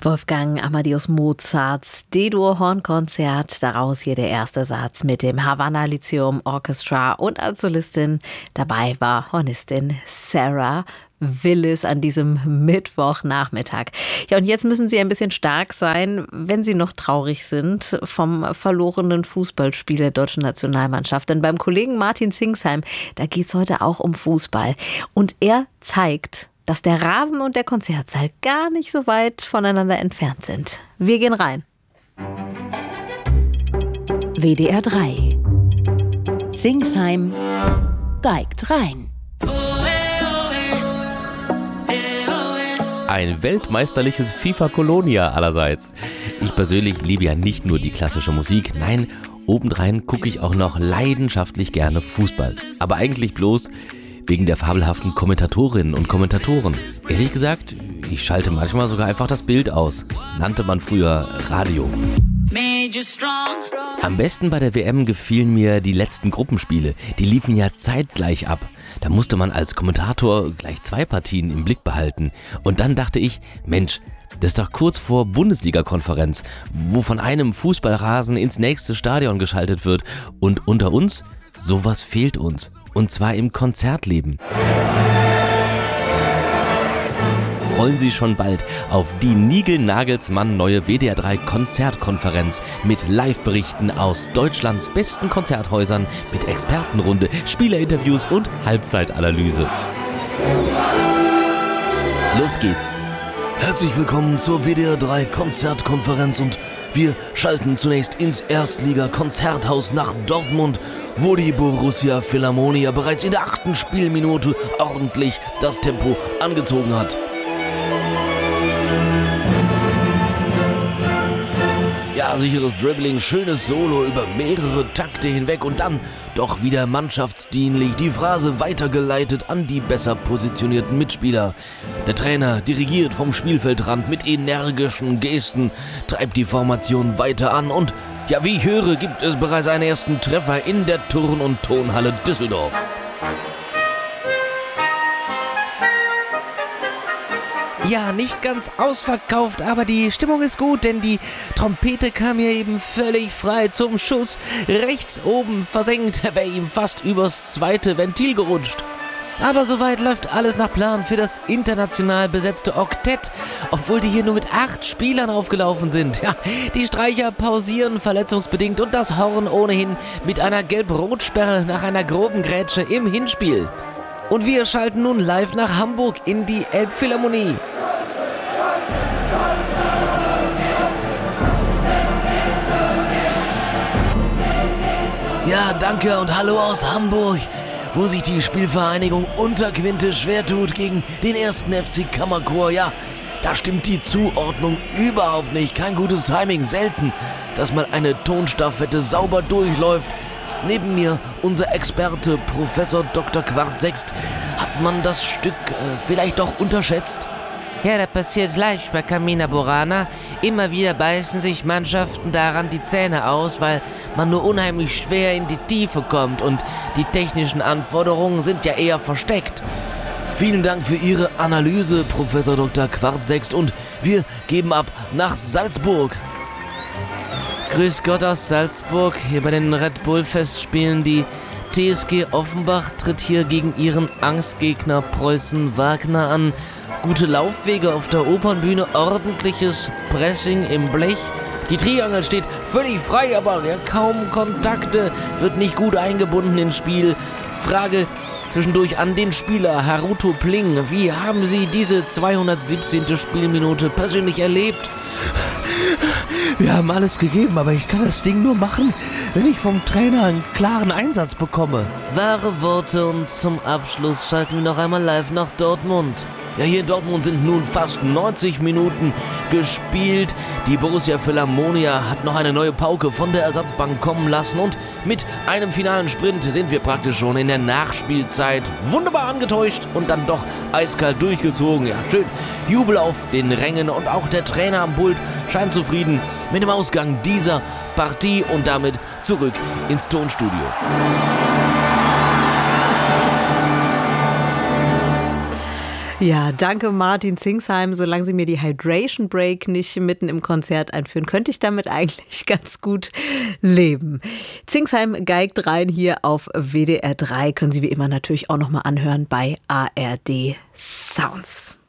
Wolfgang Amadeus Mozarts D-Dur-Hornkonzert, daraus hier der erste Satz mit dem Havana Lyceum Orchestra und als Solistin dabei war Hornistin Sarah Willis an diesem Mittwochnachmittag. Ja, und jetzt müssen Sie ein bisschen stark sein, wenn Sie noch traurig sind vom verlorenen Fußballspiel der deutschen Nationalmannschaft. Denn beim Kollegen Martin Zingsheim, da geht es heute auch um Fußball. Und er zeigt, dass der Rasen und der Konzertsaal gar nicht so weit voneinander entfernt sind. Wir gehen rein. WDR 3. Zingsheim geigt rein. Ein weltmeisterliches FIFA Colonia allerseits. Ich persönlich liebe ja nicht nur die klassische Musik, nein, obendrein gucke ich auch noch leidenschaftlich gerne Fußball. Aber eigentlich bloß wegen der fabelhaften Kommentatorinnen und Kommentatoren. Ehrlich gesagt, ich schalte manchmal sogar einfach das Bild aus. Nannte man früher Radio. Am besten bei der WM gefielen mir die letzten Gruppenspiele. Die liefen ja zeitgleich ab. Da musste man als Kommentator gleich 2 Partien im Blick behalten. Und dann dachte ich, Mensch, das ist doch kurz vor Bundesliga-Konferenz, wo von einem Fußballrasen ins nächste Stadion geschaltet wird. Und unter uns, sowas fehlt uns. Und zwar im Konzertleben. Freuen Sie schon bald auf die Nigel-Nagelsmann neue WDR 3 Konzertkonferenz mit Live-Berichten aus Deutschlands besten Konzerthäusern mit Expertenrunde, Spielerinterviews und Halbzeitanalyse. Los geht's! Herzlich willkommen zur WDR 3 Konzertkonferenz und wir schalten zunächst ins Erstliga-Konzerthaus nach Dortmund, wo die Borussia Philharmonia bereits in der 8. Spielminute ordentlich das Tempo angezogen hat. Ja, sicheres Dribbling, schönes Solo über mehrere Takte hinweg und dann doch wieder mannschaftsdienlich die Phrase weitergeleitet an die besser positionierten Mitspieler. Der Trainer, dirigiert vom Spielfeldrand mit energischen Gesten, treibt die Formation weiter an und, ja, wie ich höre, gibt es bereits einen ersten Treffer in der Turn- und Tonhalle Düsseldorf. Ja, nicht ganz ausverkauft, aber die Stimmung ist gut, denn die Trompete kam hier eben völlig frei zum Schuss. Rechts oben versenkt, wäre ihm fast übers zweite Ventil gerutscht. Aber soweit läuft alles nach Plan für das international besetzte Oktett, obwohl die hier nur mit 8 Spielern aufgelaufen sind. Ja, die Streicher pausieren verletzungsbedingt und das Horn ohnehin mit einer Gelb-Rot-Sperre nach einer groben Grätsche im Hinspiel. Und wir schalten nun live nach Hamburg in die Elbphilharmonie. Ja, danke und hallo aus Hamburg, wo sich die Spielvereinigung Unterquinte schwer tut gegen den 1. FC Kammerchor. Ja, da stimmt die Zuordnung überhaupt nicht. Kein gutes Timing, selten, dass mal eine Tonstaffette sauber durchläuft. Neben mir unser Experte, Professor Dr. Quartsext. Hat man das Stück vielleicht doch unterschätzt? Ja, das passiert leicht bei Carmina Burana. Immer wieder beißen sich Mannschaften daran die Zähne aus, weil man nur unheimlich schwer in die Tiefe kommt und die technischen Anforderungen sind ja eher versteckt. Vielen Dank für Ihre Analyse, Professor Dr. Quartsext, und wir geben ab nach Salzburg. Grüß Gott aus Salzburg, hier bei den Red Bull Festspielen. Die TSG Offenbach tritt hier gegen ihren Angstgegner Preußen Wagner an. Gute Laufwege auf der Opernbühne, ordentliches Pressing im Blech. Die Triangel steht völlig frei, aber ja, kaum Kontakte, wird nicht gut eingebunden ins Spiel. Frage zwischendurch an den Spieler Haruto Pling. Wie haben Sie diese 217. Spielminute persönlich erlebt? Wir haben alles gegeben, aber ich kann das Ding nur machen, wenn ich vom Trainer einen klaren Einsatz bekomme. Wahre Worte, und zum Abschluss schalten wir noch einmal live nach Dortmund. Ja, hier in Dortmund sind nun fast 90 Minuten gespielt. Die Borussia Philharmonia hat noch eine neue Pauke von der Ersatzbank kommen lassen und mit einem finalen Sprint sind wir praktisch schon in der Nachspielzeit. Wunderbar angetäuscht und dann doch eiskalt durchgezogen. Ja, schön. Jubel auf den Rängen und auch der Trainer am Pult scheint zufrieden mit dem Ausgang dieser Partie und damit zurück ins Tonstudio. Ja, danke Martin Zingsheim. Solange Sie mir die Hydration Break nicht mitten im Konzert einführen, könnte ich damit eigentlich ganz gut leben. Zingsheim geigt rein hier auf WDR 3. Können Sie wie immer natürlich auch nochmal anhören bei ARD Sounds.